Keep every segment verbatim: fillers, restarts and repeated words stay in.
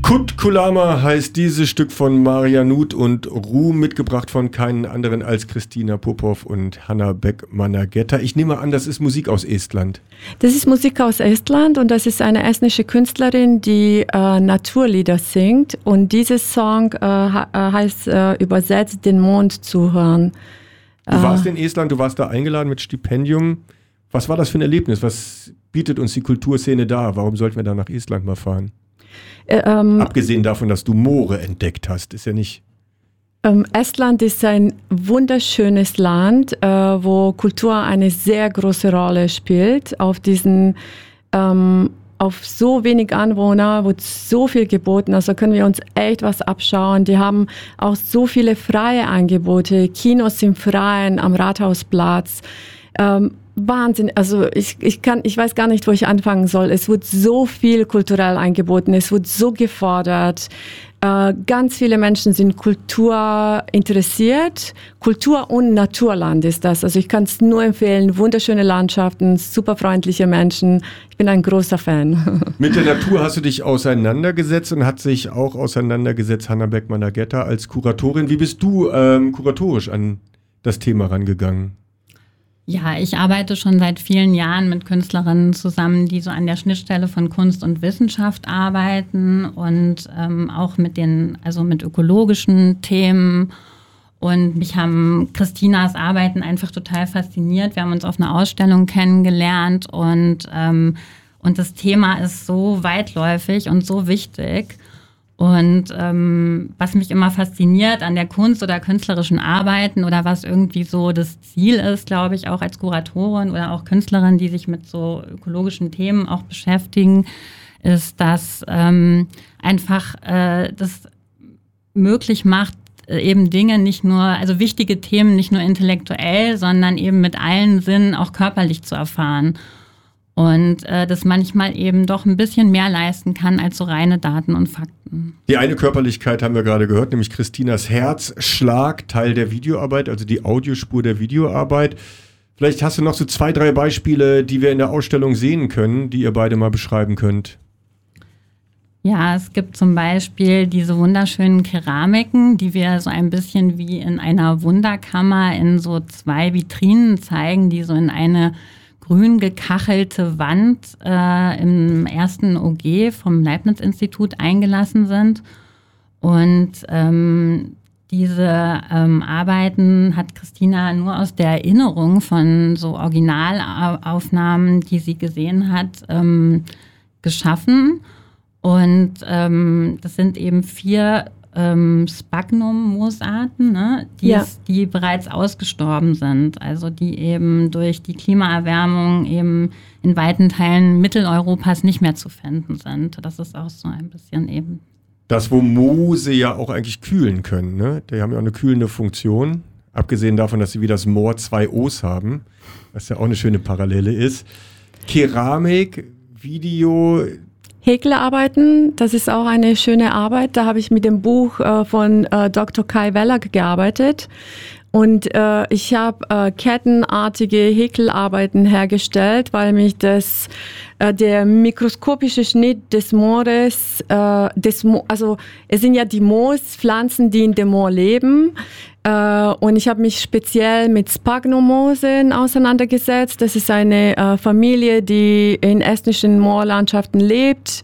Kut Kulama heißt dieses Stück von Maria Nuth und Ruh, mitgebracht von keinen anderen als Christina Popov und Hanna Beck-Mannergetta. Ich nehme an, das ist Musik aus Estland. Das ist Musik aus Estland und das ist eine estnische Künstlerin, die äh, Naturlieder singt. Und dieses Song äh, heißt äh, übersetzt, den Mond zu hören. Du warst in Estland, du warst da eingeladen mit Stipendium. Was war das für ein Erlebnis? Was bietet uns die Kulturszene da? Warum sollten wir da nach Estland mal fahren? Äh, ähm, Abgesehen davon, dass du Moore entdeckt hast, ist ja nicht... Ähm, Estland ist ein wunderschönes Land, äh, wo Kultur eine sehr große Rolle spielt. Auf diesen, ähm, auf so wenig Anwohner wird so viel geboten, also können wir uns echt was abschauen. Die haben auch so viele freie Angebote, Kinos im Freien am Rathausplatz. Ähm, Wahnsinn, also ich, ich kann, ich weiß gar nicht, wo ich anfangen soll. Es wird so viel kulturell angeboten, es wird so gefordert. Äh, ganz viele Menschen sind Kultur interessiert. Kultur- und Naturland ist das. Also ich kann es nur empfehlen. Wunderschöne Landschaften, super freundliche Menschen. Ich bin ein großer Fan. Mit der Natur hast du dich auseinandergesetzt und hat sich auch auseinandergesetzt Hanna Beck-Mannergetta als Kuratorin. Wie bist du ähm, kuratorisch an das Thema rangegangen? Ja, ich arbeite schon seit vielen Jahren mit Künstlerinnen zusammen, die so an der Schnittstelle von Kunst und Wissenschaft arbeiten und ähm, auch mit den, also mit ökologischen Themen. Und mich haben Christinas Arbeiten einfach total fasziniert. Wir haben uns auf einer Ausstellung kennengelernt und, ähm, und das Thema ist so weitläufig und so wichtig. Und ähm, was mich immer fasziniert an der Kunst oder künstlerischen Arbeiten oder was irgendwie so das Ziel ist, glaube ich, auch als Kuratorin oder auch Künstlerin, die sich mit so ökologischen Themen auch beschäftigen, ist, dass ähm, einfach äh, das möglich macht, eben Dinge nicht nur, also wichtige Themen nicht nur intellektuell, sondern eben mit allen Sinnen auch körperlich zu erfahren. Und äh, das manchmal eben doch ein bisschen mehr leisten kann als so reine Daten und Fakten. Die eine Körperlichkeit haben wir gerade gehört, nämlich Christinas Herzschlag, Teil der Videoarbeit, also die Audiospur der Videoarbeit. Vielleicht hast du noch so zwei, drei Beispiele, die wir in der Ausstellung sehen können, die ihr beide mal beschreiben könnt. Ja, es gibt zum Beispiel diese wunderschönen Keramiken, die wir so ein bisschen wie in einer Wunderkammer in so zwei Vitrinen zeigen, die so in eine grün gekachelte Wand äh, im ersten O G vom Leibniz-Institut eingelassen sind. Und ähm, diese ähm, Arbeiten hat Christina nur aus der Erinnerung von so Originalaufnahmen, die sie gesehen hat, ähm, geschaffen. Und ähm, das sind eben vier ähm, Sphagnum-Moosarten, ne, die, ja. die bereits ausgestorben sind. Also die eben durch die Klimaerwärmung eben in weiten Teilen Mitteleuropas nicht mehr zu finden sind. Das ist auch so ein bisschen eben. Das, wo Moose ja auch eigentlich kühlen können, ne? Die haben ja auch eine kühlende Funktion. Abgesehen davon, dass sie wie das Moor zwei O's haben, was ja auch eine schöne Parallele ist. Keramik, Video... Häkelarbeiten, das ist auch eine schöne Arbeit. Da habe ich mit dem Buch äh, von äh, Doktor Kai Wellack gearbeitet. Und äh, ich habe äh, kettenartige Häkelarbeiten hergestellt, weil mich das, äh, der mikroskopische Schnitt des Moores, äh, des Mo- also es sind ja die Moospflanzen, die in dem Moor leben. Äh, und ich habe mich speziell mit Sphagnumoosen auseinandergesetzt. Das ist eine äh, Familie, die in estnischen Moorlandschaften lebt.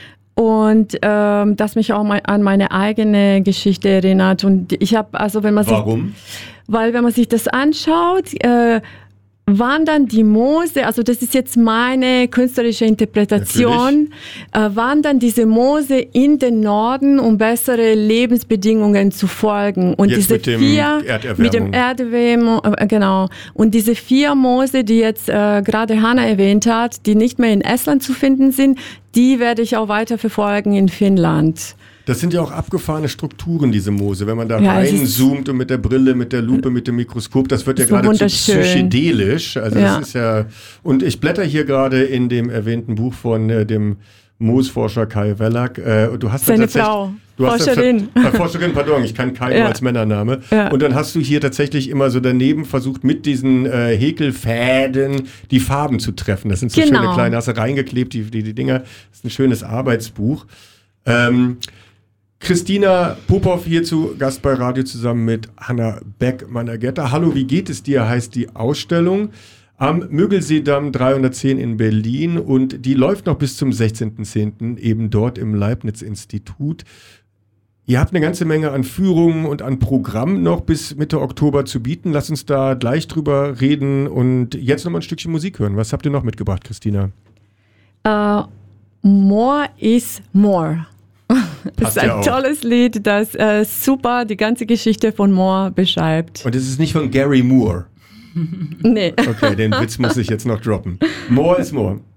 Und ähm, das mich auch mal an meine eigene Geschichte erinnert. Und ich habe, also wenn man Warum? sich, weil wenn man sich das anschaut, äh, wandern die Moose, also das ist jetzt meine künstlerische Interpretation, äh, wandern diese Moose in den Norden, um bessere Lebensbedingungen zu folgen. Und jetzt diese mit dem vier Erderwärmung. mit dem Erderwärmung, äh, genau. Und diese vier Moose, die jetzt äh, gerade Hanna erwähnt hat, die nicht mehr in Estland zu finden sind, die werde ich auch weiter verfolgen in Finnland. Das sind ja auch abgefahrene Strukturen, diese Moose. Wenn man da Ja, es ist- reinzoomt und mit der Brille, mit der Lupe, mit dem Mikroskop, das wird ja ist so geradezu wunderschön. psychedelisch. Also Ja. das ist ja, und ich blätter hier gerade in dem erwähnten Buch von äh, dem Moosforscher Kai Wellack. Äh, du hast Seine tatsächlich, Frau, du hast Forscherin. Das, äh, Forscherin, pardon, ich kann Kai Ja. nur als Männername. Ja. Und dann hast du hier tatsächlich immer so daneben versucht, mit diesen äh, Häkelfäden die Farben zu treffen. Das sind so Genau. schöne kleine, hast du reingeklebt, die, die, die Dinger. Das ist ein schönes Arbeitsbuch. Ähm, Christina Popov hier zu Gast bei Radio zusammen mit Hanna Beck-Mannergetter. Hallo, wie geht es dir, heißt die Ausstellung am Müggelseedamm dreihundertzehn in Berlin und die läuft noch bis zum sechzehnten zehnten eben dort im Leibniz-Institut. Ihr habt eine ganze Menge an Führungen und an Programmen noch bis Mitte Oktober zu bieten. Lass uns da gleich drüber reden und jetzt noch mal ein Stückchen Musik hören. Was habt ihr noch mitgebracht, Christina? Uh, more is more. Das ist ein ja tolles Lied, das äh, super die ganze Geschichte von Moore beschreibt. Und es ist nicht von Gary Moore. Nee. Okay, den Witz muss ich jetzt noch droppen. More is more.